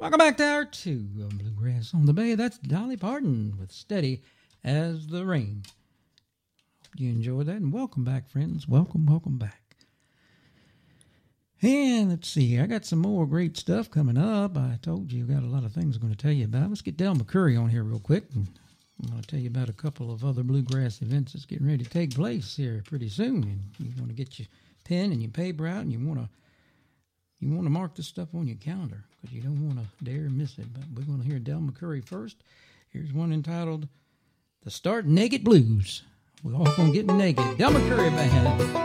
Welcome back to Hour 2 of Bluegrass on the Bay. That's Dolly Parton with Steady as the Rain. Hope you enjoyed that, and welcome back, friends. Welcome back. And let's see, I got some more great stuff coming up. I told you I've got a lot of things I'm going to tell you about. Let's get Del McCoury on here real quick. And I'm going to tell you about a couple of other bluegrass events that's getting ready to take place here pretty soon. And you want to get your pen and your paper out, and you want to mark this stuff on your calendar because you don't want to dare miss it. But we're going to hear Del McCoury first. Here's one entitled The Start Naked Blues. We're all going to get naked. Del McCoury Band.